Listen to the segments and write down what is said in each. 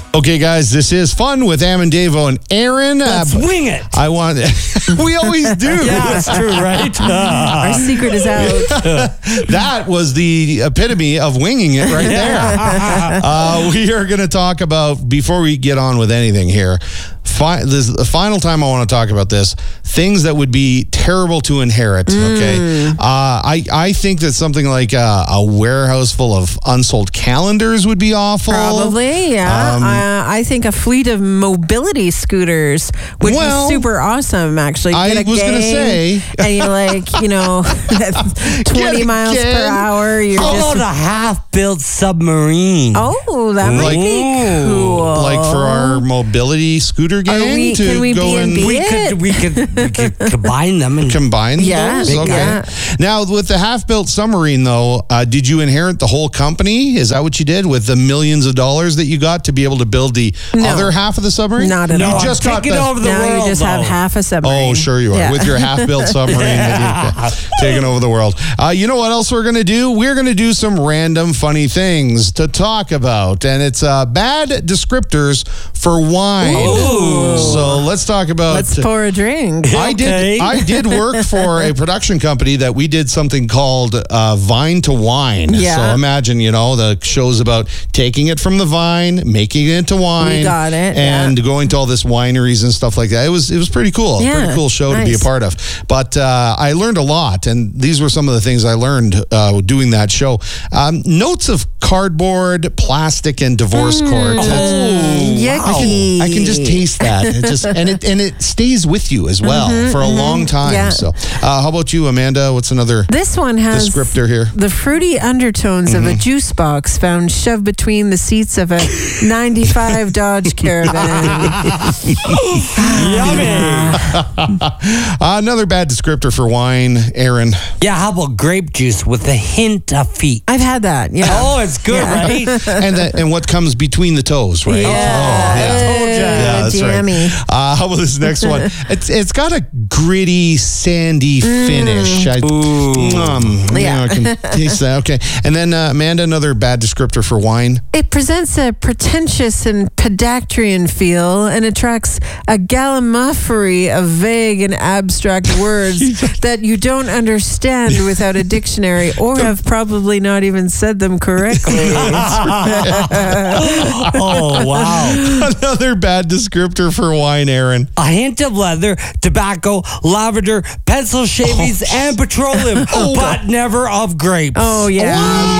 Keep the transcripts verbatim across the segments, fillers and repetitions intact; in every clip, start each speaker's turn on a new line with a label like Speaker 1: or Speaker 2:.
Speaker 1: Okay, guys, this is Fun with Am and Davo and Aaron.
Speaker 2: Let's
Speaker 1: uh,
Speaker 2: wing it.
Speaker 1: I want. We always do.
Speaker 2: Yeah, that's true, right?
Speaker 3: Our secret is out.
Speaker 1: That was the epitome of winging it right there. uh, we are going to talk about, before we get on with anything here, fi- this is the final time I want to talk about this, things that would be terrible to inherit, okay? Uh, I, I think that something like a, a warehouse full of unsold calendars would be awful.
Speaker 3: Probably, yeah.
Speaker 1: Um,
Speaker 3: uh, I think a fleet of mobility scooters would
Speaker 1: Well,
Speaker 3: be super awesome, actually.
Speaker 1: I
Speaker 3: Get a
Speaker 1: was gonna
Speaker 3: gang,
Speaker 1: say.
Speaker 3: And you're like, you know, twenty
Speaker 1: a
Speaker 3: miles per
Speaker 1: gang.
Speaker 3: hour. You're
Speaker 2: How
Speaker 3: just.
Speaker 2: about a half-built submarine?
Speaker 3: Oh, that might be
Speaker 2: Ooh.
Speaker 3: cool.
Speaker 1: Like for our mobility scooter gang
Speaker 3: we-
Speaker 1: to
Speaker 3: can we
Speaker 1: go
Speaker 3: B and
Speaker 1: and
Speaker 3: B?
Speaker 2: we could we could we could combine them and
Speaker 1: combine
Speaker 3: Yeah,
Speaker 1: those?
Speaker 3: big
Speaker 1: Okay.
Speaker 3: yeah.
Speaker 1: Now, with the half-built submarine, though, uh, did you inherit the whole company? Is that what you did with the millions of dollars that you got to be able to build the
Speaker 3: No.
Speaker 1: other half of the submarine?
Speaker 3: Not at
Speaker 1: you
Speaker 3: all.
Speaker 2: I'm
Speaker 1: just got
Speaker 2: taking
Speaker 1: the.
Speaker 2: over the
Speaker 3: now
Speaker 2: world.
Speaker 3: you just have
Speaker 2: though.
Speaker 3: half a submarine.
Speaker 1: Oh, sure you are.
Speaker 3: Yeah.
Speaker 1: With your half-built submarine that you've taken over the world. Uh, you know what else we're going to do? We're going to do some random funny things to talk about. And it's uh, bad descriptors for wine.
Speaker 2: Ooh.
Speaker 1: So let's talk about...
Speaker 3: Let's pour a drink.
Speaker 1: I did.
Speaker 2: Okay.
Speaker 1: I did work for a production company that we did something called uh, Vine to Wine.
Speaker 3: Yeah.
Speaker 1: So imagine, you know, the show's about taking it from the vine, making it into wine.
Speaker 3: We got it,
Speaker 1: And
Speaker 3: yeah.
Speaker 1: going to all this wineries and stuff like that. It was it was pretty cool.
Speaker 3: Yeah,
Speaker 1: Pretty cool show to be a
Speaker 3: nice.
Speaker 1: part of. But uh, I learned a lot, and these were some of the things I learned uh, doing that show. Um, notes of cardboard, plastic, and divorce court. That's-
Speaker 2: Oh,
Speaker 3: Yucky.
Speaker 1: I can just taste that. It just and it and it stays with you as well for a long time.
Speaker 3: Yeah.
Speaker 1: So, uh, how about you, Amanda? What's another
Speaker 3: This one has
Speaker 1: descriptor here?
Speaker 3: the fruity undertones of a juice box found shoved between the seats of a ninety-five Dodge Caravan.
Speaker 2: Yummy.
Speaker 1: Uh, another bad descriptor for wine, Aaron.
Speaker 2: Yeah, how about grape juice with a hint of feet?
Speaker 3: I've had that. Yeah.
Speaker 2: Oh, it's good, right?
Speaker 1: and the, and what comes between the toes, right?
Speaker 3: Yeah.
Speaker 1: Oh, yeah.
Speaker 2: told ya.
Speaker 1: Yeah, that's right.
Speaker 3: Jammy.
Speaker 1: Uh, how about this next one? It's it's got a gritty, sandy finish. I, um,
Speaker 3: Yeah.
Speaker 1: I can taste that. Okay, and then uh, Amanda, another bad descriptor for wine.
Speaker 3: It presents a pretentious and pedestrian feel and attracts a gallimaufry of vague and abstract words that you don't understand without a dictionary or have probably not even said them correctly.
Speaker 2: Oh, wow.
Speaker 1: Another bad descriptor for wine, Aaron.
Speaker 2: A hint of leather, tobacco, lavender, pencil shavings, and petroleum, but never of grapes.
Speaker 3: Oh, yeah.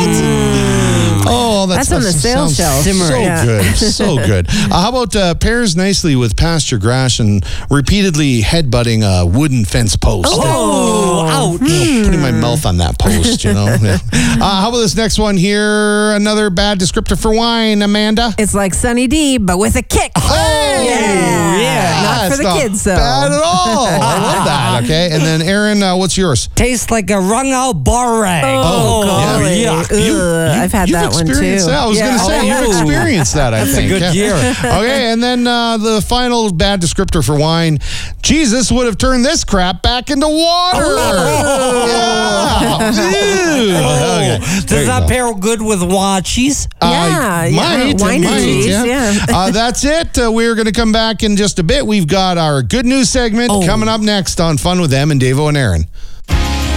Speaker 1: Oh,
Speaker 3: That's on the sales
Speaker 1: sounds
Speaker 3: shelf.
Speaker 1: So
Speaker 2: Simmering.
Speaker 3: Yeah.
Speaker 1: good, so good. Uh, how about uh, pairs nicely with pasture grass and repeatedly headbutting a wooden fence post?
Speaker 2: Oh, ouch.
Speaker 1: You know, putting my mouth on that post, you know. Yeah. Uh, how about this next one here? Another bad descriptor for wine, Amanda.
Speaker 3: It's like Sunny D, but with a kick.
Speaker 1: Hey!
Speaker 3: Yeah.
Speaker 2: Yeah.
Speaker 3: Not for
Speaker 1: It's
Speaker 3: the
Speaker 1: not
Speaker 3: kids, though.
Speaker 1: bad at all. I love that. Okay, and then Aaron, uh, what's yours?
Speaker 2: Tastes like a wrung out bar rag.
Speaker 3: Oh, golly.
Speaker 2: yeah.
Speaker 3: Ugh, I've had
Speaker 1: You've
Speaker 3: that one too.
Speaker 1: experienced that. I was
Speaker 3: Yeah.
Speaker 1: going to say,
Speaker 2: Oh.
Speaker 1: you've experienced that, I
Speaker 2: That's a
Speaker 1: think.
Speaker 2: good year.
Speaker 1: Okay, and then uh, the final bad descriptor for wine. Jesus would have turned this crap back into water. Yeah. Ew. Okay, there
Speaker 2: Does
Speaker 1: you
Speaker 2: that
Speaker 1: go.
Speaker 2: pair good with watchies?
Speaker 1: Uh,
Speaker 3: Yeah, yeah.
Speaker 1: might, it
Speaker 3: Wine and
Speaker 1: might,
Speaker 3: cheese,
Speaker 1: yeah.
Speaker 3: yeah.
Speaker 1: uh, that's it. Uh, we're going to come back in just a bit. We've got our good news segment
Speaker 2: Oh.
Speaker 1: coming up next on Fun with Em and Davo and Aaron.